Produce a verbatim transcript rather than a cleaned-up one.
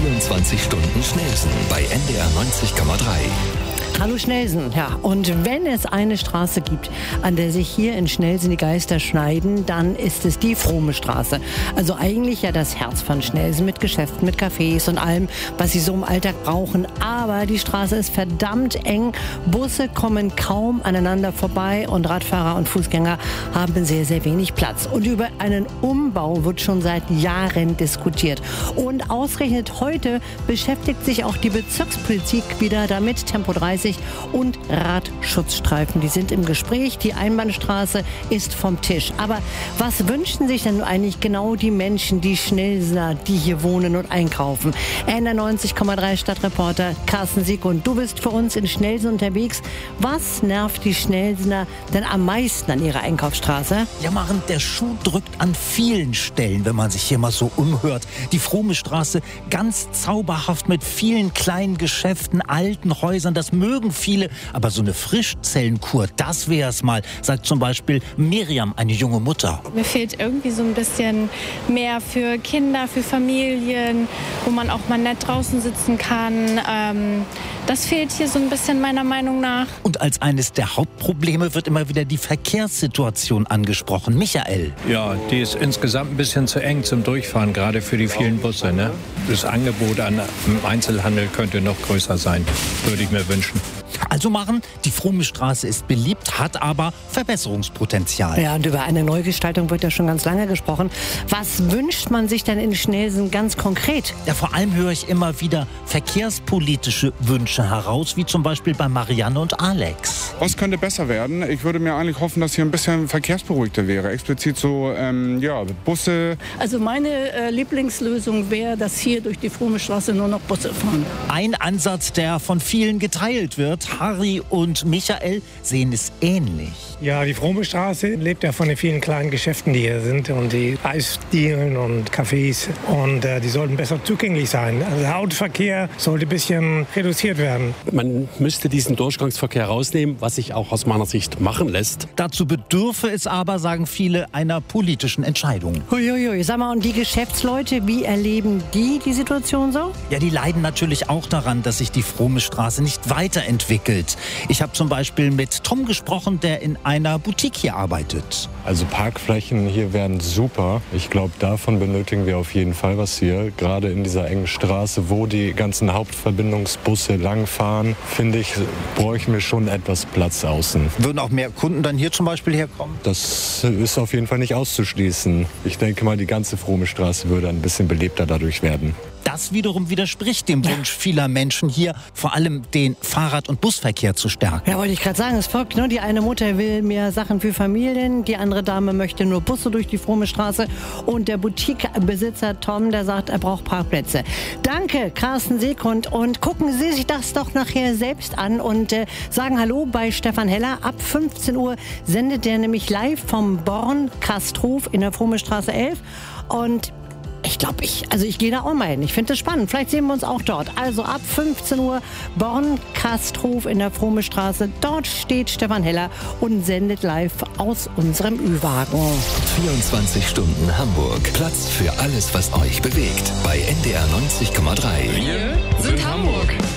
vierundzwanzig Stunden Schnellsen bei N D R neunzig Komma drei. Hallo Schnellsen, ja, und wenn es eine Straße gibt, an der sich hier in Schnellsen die Geister schneiden, dann ist es die Frohme-Straße. Also eigentlich ja das Herz von Schnellsen mit Geschäften, mit Cafés und allem, was sie so im Alltag brauchen. Aber die Straße ist verdammt eng, Busse kommen kaum aneinander vorbei und Radfahrer und Fußgänger haben sehr, sehr wenig Platz. Und über einen Umbau wird schon seit Jahren diskutiert. Und ausgerechnet heute beschäftigt sich auch die Bezirkspolitik wieder damit, Tempo dreißig und Radschutzstreifen. Die sind im Gespräch. Die Einbahnstraße ist vom Tisch. Aber was wünschen sich denn eigentlich genau die Menschen, die Schnellsener, die hier wohnen und einkaufen? N D R neunzig Komma drei Stadtreporter Carsten Siegund, du bist für uns in Schnellsen unterwegs. Was nervt die Schnellsener denn am meisten an ihrer Einkaufsstraße? Ja, Maren, der Schuh drückt an vielen Stellen, wenn man sich hier mal so umhört. Die Frohme-Straße ganz zauberhaft mit vielen kleinen Geschäften, alten Häusern, das mögen viele, aber so eine Frischzellenkur, das wäre es mal, sagt zum Beispiel Miriam, eine junge Mutter. Mir fehlt irgendwie so ein bisschen mehr für Kinder, für Familien, wo man auch mal nett draußen sitzen kann. Ähm, das fehlt hier so ein bisschen meiner Meinung nach. Und als eines der Hauptprobleme wird immer wieder die Verkehrssituation angesprochen. Michael. Ja, die ist insgesamt ein bisschen zu eng zum Durchfahren, gerade für die vielen Busse. Ne? Das Angebot an Einzelhandel könnte noch größer sein, würde ich mir wünschen. Also machen, die Frohme-Straße ist beliebt, hat aber Verbesserungspotenzial. Ja, und über eine Neugestaltung wird ja schon ganz lange gesprochen. Was wünscht man sich denn in Schnellsen ganz konkret? Ja, vor allem höre ich immer wieder verkehrspolitische Wünsche heraus, wie zum Beispiel bei Marianne und Alex. Was könnte besser werden? Ich würde mir eigentlich hoffen, dass hier ein bisschen verkehrsberuhigter wäre. Explizit so, ähm, ja, Busse. Also meine äh, Lieblingslösung wäre, dass hier durch die Frohme-Straße nur noch Busse fahren. Ein Ansatz, der von vielen geteilt wird. Harry und Michael sehen es ähnlich. Ja, die Frohme-Straße lebt ja von den vielen kleinen Geschäften, die hier sind und die Eisdielen und Cafés und äh, die sollten besser zugänglich sein. Also der Autoverkehr sollte ein bisschen reduziert werden. Man müsste diesen Durchgangsverkehr rausnehmen, was sich auch aus meiner Sicht machen lässt. Dazu bedürfe es aber, sagen viele, einer politischen Entscheidung. Huiuiui, sag mal, und die Geschäftsleute, wie erleben die die Situation so? Ja, die leiden natürlich auch daran, dass sich die Frohme-Straße nicht weiterentwickelt. Ich habe zum Beispiel mit Tom gesprochen, der in einer Boutique hier arbeitet. Also Parkflächen hier wären super. Ich glaube, davon benötigen wir auf jeden Fall was hier. Gerade in dieser engen Straße, wo die ganzen Hauptverbindungsbusse langfahren, finde ich, bräuchte mir schon etwas Platz außen. Würden auch mehr Kunden dann hier zum Beispiel herkommen? Das ist auf jeden Fall nicht auszuschließen. Ich denke mal, die ganze Frohme-Straße würde ein bisschen belebter dadurch werden. Das wiederum widerspricht dem Wunsch vieler Menschen hier, vor allem den Fahrrad- und Busverkehr zu stärken. Ja, wollte ich gerade sagen, es folgt, ne? Die eine Mutter will mehr Sachen für Familien, die andere Dame möchte nur Busse durch die Frohme-Straße und der Boutiquebesitzer Tom, der sagt, er braucht Parkplätze. Danke, Carsten Siegund, und gucken Sie sich das doch nachher selbst an und äh, sagen Hallo bei Stefan Heller. Ab fünfzehn Uhr sendet der nämlich live vom Born-Kasthof in der Frohme-Straße elf und Ich glaube, ich, also ich gehe da auch mal hin. Ich finde das spannend. Vielleicht sehen wir uns auch dort. Also ab fünfzehn Uhr Born-Kasthof in der Frohme-Straße. Dort steht Stefan Heller und sendet live aus unserem Ü-Wagen. vierundzwanzig Stunden Hamburg. Platz für alles, was euch bewegt. Bei N D R neunzig Komma drei. Wir sind Hamburg.